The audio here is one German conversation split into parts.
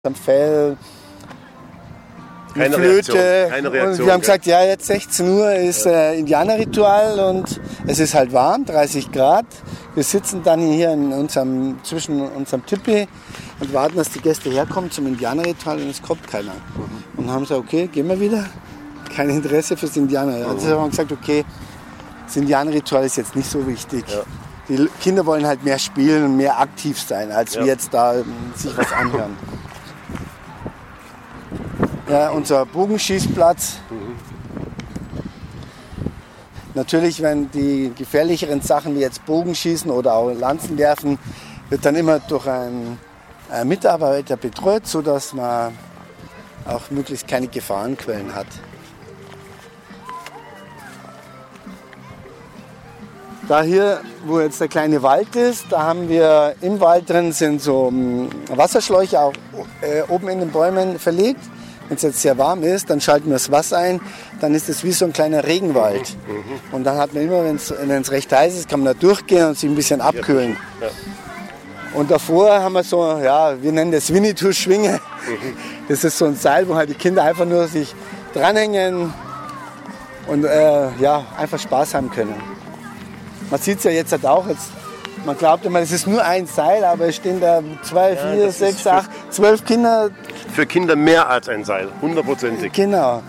am Fell, keine Flöte. Reaktion, keine Reaktion. Und wir haben gesagt, ja, jetzt 16 Uhr ist Indianerritual und es ist halt warm, 30 Grad. Wir sitzen dann hier zwischen unserem Tipi und warten, dass die Gäste herkommen zum Indianerritual und es kommt keiner. Und haben gesagt, okay, gehen wir wieder. Kein Interesse fürs Indianer. Also haben wir gesagt, okay, das Indianerritual ist jetzt nicht so wichtig. Ja. Die Kinder wollen halt mehr spielen und mehr aktiv sein, als wir jetzt da sich was anhören. Ja, unser Bogenschießplatz. Natürlich, wenn die gefährlicheren Sachen wie jetzt Bogenschießen oder auch Lanzen werfen, wird dann immer durch einen Mitarbeiter betreut, sodass man auch möglichst keine Gefahrenquellen hat. Da hier, wo jetzt der kleine Wald ist, da haben wir im Wald drin sind so Wasserschläuche auch oben in den Bäumen verlegt. Wenn es jetzt sehr warm ist, dann schalten wir das Wasser ein, dann ist es wie so ein kleiner Regenwald. Und dann hat man immer, wenn es recht heiß ist, kann man da durchgehen und sich ein bisschen abkühlen. Ja. Und davor haben wir so, ja, wir nennen das Winnetou-Schwinge. Das ist so ein Seil, wo halt die Kinder einfach nur sich dranhängen und einfach Spaß haben können. Man sieht es ja jetzt halt auch, man glaubt immer, es ist nur ein Seil, aber es stehen da 2, 4, 6, 8, 12 Kinder. Für Kinder mehr als ein Seil, 100%. Genau.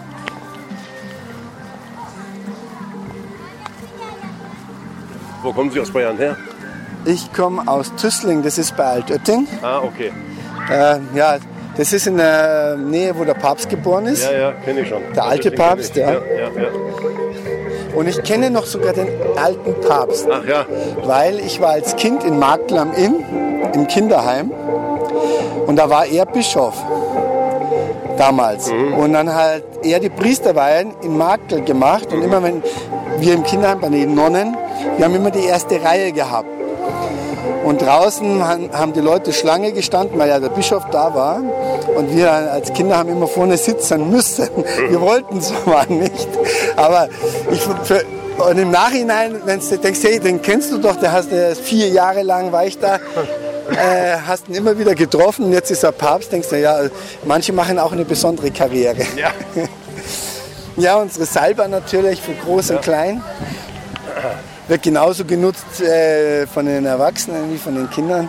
Wo kommen Sie aus Bayern her? Ich komme aus Tüßling, das ist bei Altötting. Ah, okay. Das ist in der Nähe, wo der Papst geboren ist. Ja, kenne ich schon. Der alte Papst, ja. Und ich kenne noch sogar den alten Papst. Ach ja. Weil ich war als Kind in Marktl am Inn, im Kinderheim. Und da war er Bischof. Damals. Und dann hat er die Priesterweihen in Marktl gemacht. Und immer wenn wir im Kinderheim bei den Nonnen, wir haben immer die erste Reihe gehabt. Und draußen haben die Leute Schlange gestanden, weil ja der Bischof da war. Und wir als Kinder haben immer vorne sitzen müssen. Wir wollten es zwar nicht. Aber und im Nachhinein, wenn du denkst, hey, den kennst du doch, der hast 4 Jahre lang war ich da. Hast ihn immer wieder getroffen und jetzt ist er Papst, denkst du, ja, manche machen auch eine besondere Karriere. Ja, ja, unsere Salba natürlich für Groß und Klein. Wird genauso genutzt von den Erwachsenen wie von den Kindern.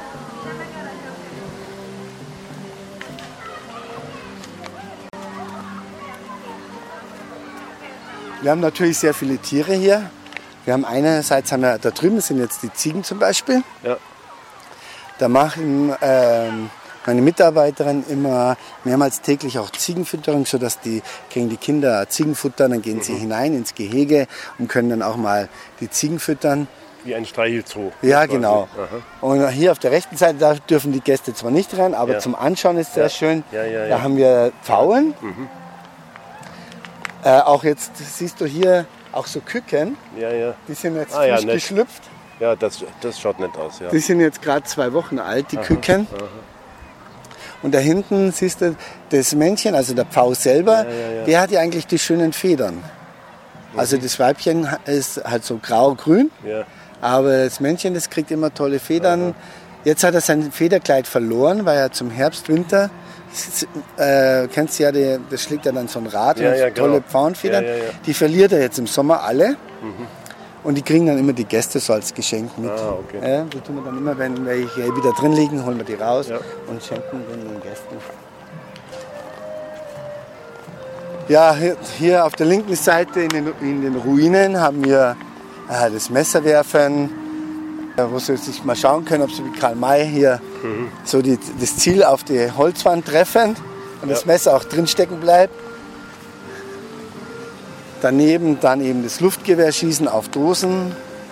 Wir haben natürlich sehr viele Tiere hier. Wir haben da drüben sind jetzt die Ziegen zum Beispiel. Ja. Da machen meine Mitarbeiterin immer mehrmals täglich auch Ziegenfütterung, sodass kriegen die Kinder Ziegenfutter, dann gehen sie hinein ins Gehege und können dann auch mal die Ziegen füttern. Wie ein Streichelzoo. Ja, genau. Aha. Und hier auf der rechten Seite, da dürfen die Gäste zwar nicht rein, aber zum Anschauen ist sehr schön. Ja. Da haben wir Pfauen. Auch jetzt siehst du hier auch so Küken. Ja. Die sind jetzt frisch geschlüpft. Ja, das schaut nett aus. Ja. Die sind jetzt gerade 2 Wochen alt, die Küken. Und da hinten siehst du das Männchen, also der Pfau selber, der hat ja eigentlich die schönen Federn. Also das Weibchen ist halt so grau-grün, aber das Männchen, das kriegt immer tolle Federn. Jetzt hat er sein Federkleid verloren, weil er zum Herbst, Winter, kennst du ja, das schlägt ja dann so ein Rad und tolle Pfauenfedern. Die verliert er jetzt im Sommer alle. Und die kriegen dann immer die Gäste so als Geschenk mit. Ah, okay. So tun wir dann immer, wenn welche wieder drin liegen, holen wir die raus und schenken den Gästen. Ja, hier auf der linken Seite in den Ruinen haben wir das Messerwerfen, wo sie sich mal schauen können, ob sie wie Karl May hier so das Ziel auf die Holzwand treffen und das Messer auch drin stecken bleibt. Daneben dann eben das Luftgewehrschießen auf Dosen.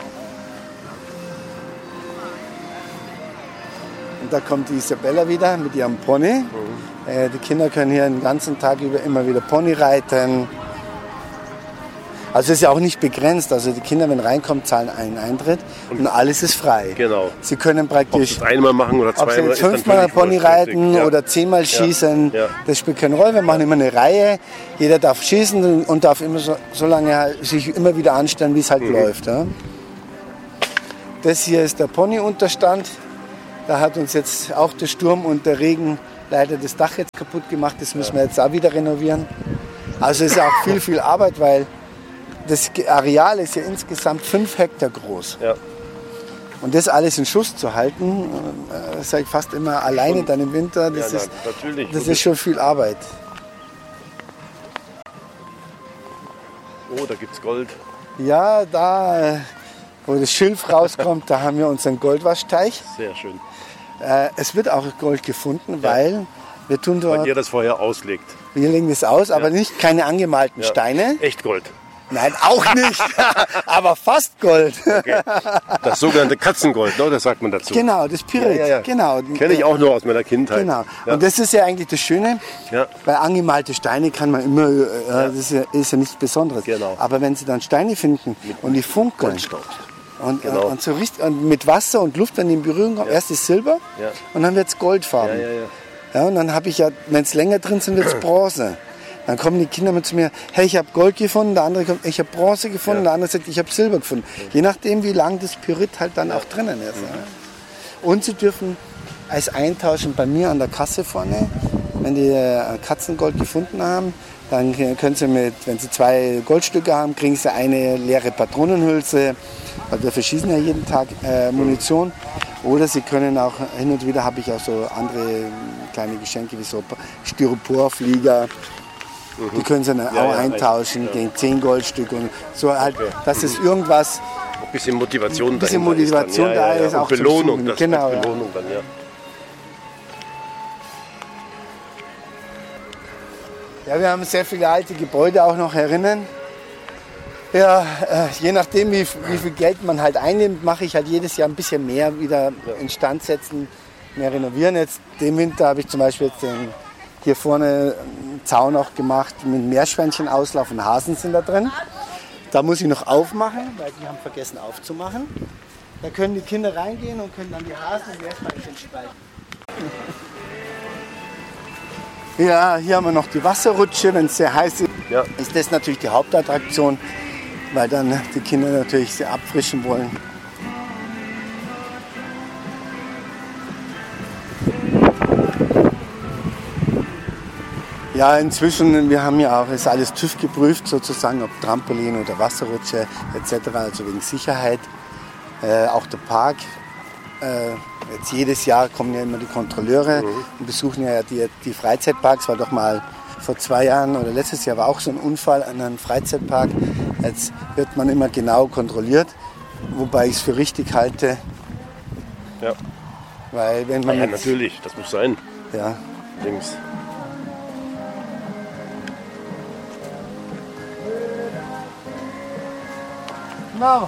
Und da kommt die Isabella wieder mit ihrem Pony. Die Kinder können hier den ganzen Tag über immer wieder Pony reiten. Also es ist ja auch nicht begrenzt. Also die Kinder, wenn reinkommen, zahlen einen Eintritt und alles ist frei. Genau. Sie können praktisch, ob sie einmal machen oder zweimal, ob sie jetzt 5-mal Pony reiten oder 10-mal schießen, das spielt keine Rolle. Wir machen immer eine Reihe. Jeder darf schießen und darf immer so lange sich immer wieder anstellen, wie es halt läuft. Ja. Das hier ist der Ponyunterstand. Da hat uns jetzt auch der Sturm und der Regen leider das Dach jetzt kaputt gemacht, das müssen wir jetzt auch wieder renovieren. Also es ist auch viel Arbeit, weil das Areal ist ja insgesamt 5 Hektar groß. Ja. Und das alles in Schuss zu halten, sage ich fast immer alleine dann im Winter, das ist schon viel Arbeit. Oh, da gibt's Gold. Ja, da, wo das Schilf rauskommt, da haben wir unseren Goldwaschteich. Sehr schön. Es wird auch Gold gefunden, weil wir tun dort... Weil ihr das vorher auslegt. Wir legen das aus, aber nicht keine angemalten Steine. Echt Gold. Nein, auch nicht, aber fast Gold. Okay. Das sogenannte Katzengold, ne? Das sagt man dazu. Genau, das Pyrit. Ja. Genau. Kenne ich auch nur aus meiner Kindheit. Genau. Ja. Und das ist ja eigentlich das Schöne, Ja. weil angemalte Steine kann man immer, das ist ja nichts Besonderes. Genau. Aber wenn Sie dann Steine finden und die funkeln Goldstaub. und, Genau. und so richtig, und mit Wasser und Luft, wenn die in Berührung kommen, erst ist Silber und dann wird es Goldfarben. Ja, und dann habe ich ja, wenn es länger drin sind, wird es Bronze. Dann kommen die Kinder mit zu mir, hey, ich habe Gold gefunden, der andere kommt, ich habe Bronze gefunden, der andere sagt, ich habe Silber gefunden. Je nachdem, wie lang das Pyrit halt dann auch drinnen ist. Ja. Und sie dürfen Eis eintauschen bei mir an der Kasse vorne. Wenn die Katzengold gefunden haben, dann können sie wenn sie 2 Goldstücke haben, kriegen sie eine leere Patronenhülse, weil wir verschießen ja jeden Tag Munition. Oder sie können auch, hin und wieder habe ich auch so andere kleine Geschenke wie so Styroporflieger. Die können sie dann auch eintauschen gegen 10 Goldstücke und so halt, dass es irgendwas... Ein bisschen Motivation da ist. Auch Belohnung, das genau, Belohnung dann, ja. Ja, wir haben sehr viele alte Gebäude auch noch herinnen. Ja, je nachdem, wie viel Geld man halt einnimmt, mache ich halt jedes Jahr ein bisschen mehr wieder instand setzen, mehr renovieren. Jetzt den Winter habe ich zum Beispiel jetzt hier vorne einen Zaun auch gemacht mit Meerschweinchenauslauf und Hasen sind da drin. Da muss ich noch aufmachen, weil die haben vergessen aufzumachen. Da können die Kinder reingehen und können dann die Hasen und Meerschweinchen streichen. Ja, hier haben wir noch die Wasserrutsche, wenn es sehr heiß ist. Ja. Ist das natürlich die Hauptattraktion, weil dann die Kinder natürlich sehr abfrischen wollen. Ja, inzwischen, wir haben ja auch, ist alles TÜV geprüft sozusagen, ob Trampolin oder Wasserrutsche etc., also wegen Sicherheit. Auch der Park, jetzt jedes Jahr kommen ja immer die Kontrolleure und besuchen ja die Freizeitparks, war doch mal vor 2 Jahren oder letztes Jahr war auch so ein Unfall an einem Freizeitpark. Jetzt wird man immer genau kontrolliert, wobei ich es für richtig halte. Ja. Weil wenn man Natürlich, das muss sein. Ja. Links. Genau.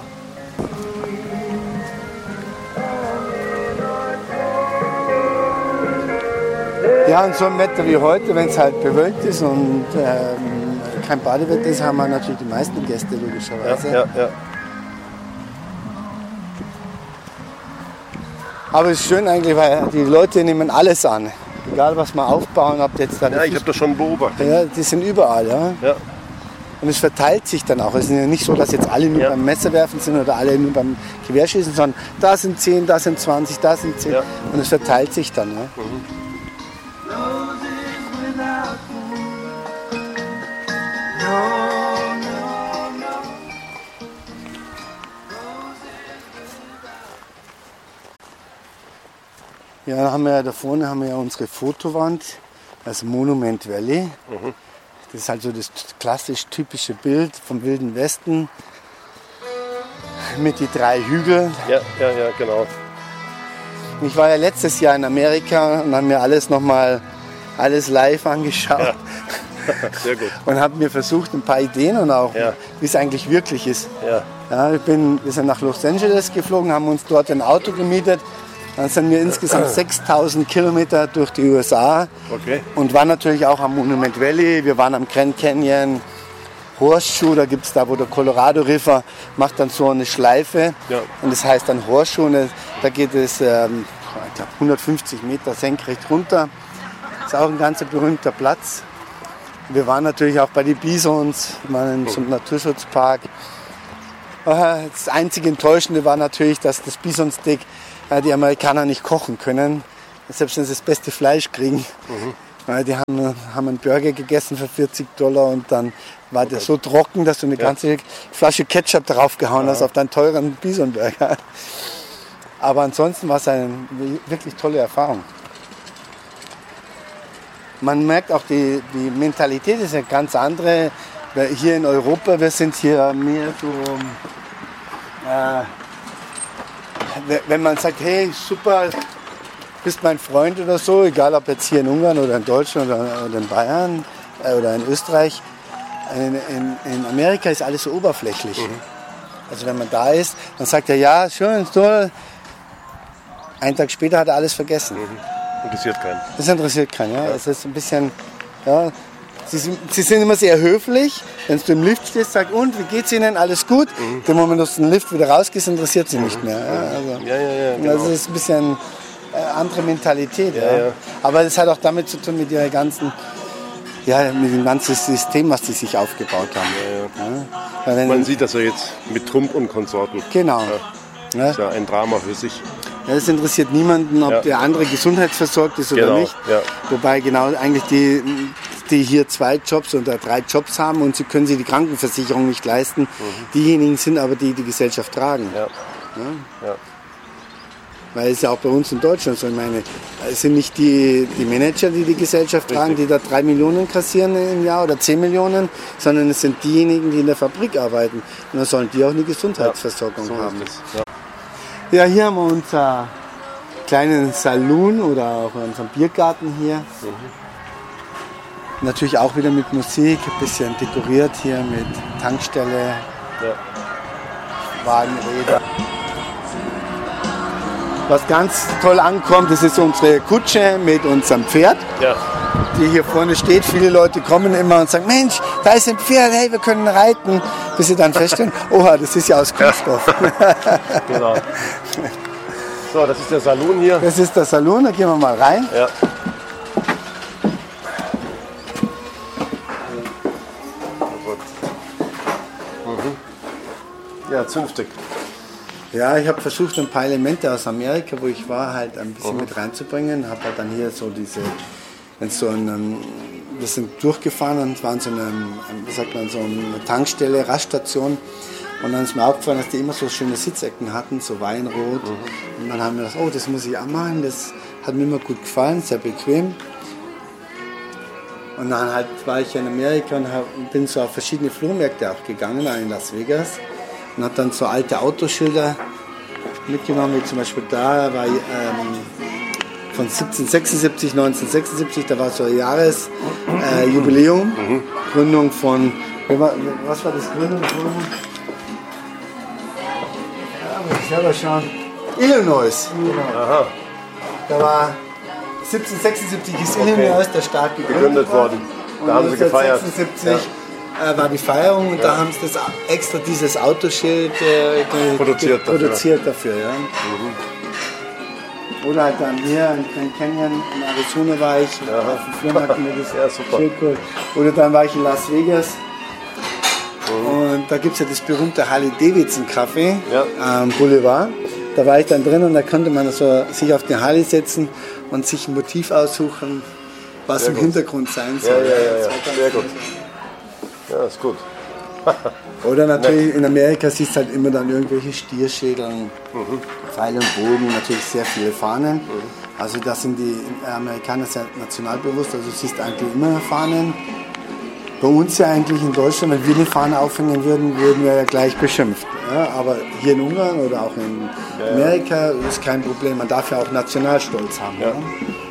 Ja, und so ein Wetter wie heute, wenn es halt bewölkt ist und kein Badewetter ist, haben wir natürlich die meisten Gäste logischerweise. Ja. Aber es ist schön eigentlich, weil die Leute nehmen alles an. Egal was wir aufbauen, ob jetzt da... Ja, ich habe das schon beobachtet. Ja, die sind überall, ja. Und es verteilt sich dann auch. Es ist ja nicht so, dass jetzt alle nur beim Messerwerfen sind oder alle nur beim Gewehrschießen, sondern da sind 10, da sind 20, da sind 10. Ja. Und es verteilt sich dann. Ja. Ja, da vorne haben wir ja unsere Fotowand, das Monument Valley. Das ist halt so das klassisch typische Bild vom Wilden Westen mit die 3 Hügeln. Ja, genau. Ich war ja letztes Jahr in Amerika und habe mir alles live angeschaut. Ja. Sehr gut. Und habe mir versucht, ein paar Ideen und auch, wie es eigentlich wirklich ist. Ja, wir sind nach Los Angeles geflogen, haben uns dort ein Auto gemietet. Dann sind wir insgesamt 6000 Kilometer durch die USA und waren natürlich auch am Monument Valley. Wir waren am Grand Canyon, Horseshoe, da gibt es da, wo der Colorado River macht dann so eine Schleife und das heißt dann Horseshoe. Und da geht es, ich glaube, 150 Meter senkrecht runter. Das ist auch ein ganz berühmter Platz. Wir waren natürlich auch bei den Bisons, wir waren zum Naturschutzpark. Das einzige Enttäuschende war natürlich, dass das Bisonsteak die Amerikaner nicht kochen können. selbst wenn sie das beste Fleisch kriegen. Weil die haben einen Burger gegessen für $40 und dann war der so trocken, dass du eine ganze Flasche Ketchup draufgehauen hast auf deinen teuren Bison-Burger. Aber ansonsten war es eine wirklich tolle Erfahrung. Man merkt auch, die Mentalität ist eine ganz andere. Weil hier in Europa, wir sind hier mehr so, wenn man sagt, hey, super, bist mein Freund oder so, egal ob jetzt hier in Ungarn oder in Deutschland oder in Bayern oder in Österreich, in Amerika ist alles so oberflächlich. Also wenn man da ist, dann sagt er, ja, schön, toll. Einen Tag später hat er alles vergessen. Interessiert keinen. Das interessiert keinen, ja. Es ist ein bisschen, ja. Sie sind immer sehr höflich. Wenn du im Lift stehst, sagst, und, wie geht's Ihnen? Alles gut? Der Moment, dass du den Lift wieder rausgehst, interessiert sie nicht mehr. Ja, also, genau. Das ist ein bisschen andere Mentalität. Ja. Aber das hat auch damit zu tun mit ihrer ganzen, mit dem ganzen System, was sie sich aufgebaut haben. Ja. Man sieht das ja jetzt mit Trump und Konsorten. Genau. Das ist ja ein Drama für sich. Ja, es interessiert niemanden, ob der andere gesundheitsversorgt ist oder nicht. Ja. Wobei genau eigentlich die hier 2 Jobs oder 3 Jobs haben und sie können sich die Krankenversicherung nicht leisten. Diejenigen sind aber die Gesellschaft tragen. Ja. Weil es ja auch bei uns in Deutschland so, ich meine, es sind nicht die Manager, die die Gesellschaft tragen, die da 3 Millionen kassieren im Jahr oder 10 Millionen, sondern es sind diejenigen, die in der Fabrik arbeiten. Und dann sollen die auch eine Gesundheitsversorgung haben. Ja, hier haben wir unser kleinen Saloon oder auch unseren Biergarten hier. Natürlich auch wieder mit Musik, ein bisschen dekoriert hier mit Tankstelle, Wagenräder. Was ganz toll ankommt, das ist unsere Kutsche mit unserem Pferd, die hier vorne steht. Viele Leute kommen immer und sagen, Mensch, da ist ein Pferd, hey, wir können reiten. Bis sie dann feststellen, oha, das ist ja aus Kunststoff. Genau. So, das ist der Saloon hier. Das ist der Saloon, da gehen wir mal rein. Ja. Ja, zünftig. Ja, ich habe versucht, ein paar Elemente aus Amerika, wo ich war, halt ein bisschen mit reinzubringen. Habe halt dann hier so wir sind durchgefahren und waren so eine Tankstelle, Raststation. Und dann ist mir aufgefallen, dass die immer so schöne Sitzecken hatten, so Weinrot. Und dann haben wir gedacht, oh, das muss ich auch machen. Das hat mir immer gut gefallen, sehr bequem. Und dann halt war ich in Amerika und bin so auf verschiedene Flohmärkte auch gegangen, in Las Vegas. Und habe dann so alte Autoschilder mitgenommen, wie zum Beispiel da war von 1976, da war so ein Jahresjubiläum, Gründung von, was war das Gründung? Ja, muss ich selber schauen. Illinois. Genau. Aha. Da war 1776 ist Illinois der Staat gegründet worden. Da haben sie gefeiert. 1976 war die Feierung und da haben sie das extra dieses Autoschild produziert dafür. Ja. Oder halt dann hier in Grand Canyon in Arizona war ich, auf dem Flohmarkt mit das Schild geholt. Oder dann war ich in Las Vegas. Und da gibt es ja das berühmte Harley-Davidson-Café am Boulevard. Da war ich dann drin und da konnte man so sich auf den Harley setzen und sich ein Motiv aussuchen, was sehr im Hintergrund sein soll. Ja, sehr gut. Ja, ist gut. Oder natürlich in Amerika siehst du halt immer dann irgendwelche Stierschädeln, Pfeil und Bogen, natürlich sehr viele Fahnen. Also da sind die Amerikaner sehr nationalbewusst, also du siehst eigentlich immer Fahnen. Bei uns ja eigentlich in Deutschland, wenn wir eine Fahne aufhängen würden, würden wir ja gleich beschimpft. Ja, aber hier in Ungarn oder auch in Amerika ist kein Problem, man darf ja auch Nationalstolz haben. Ja. Ja.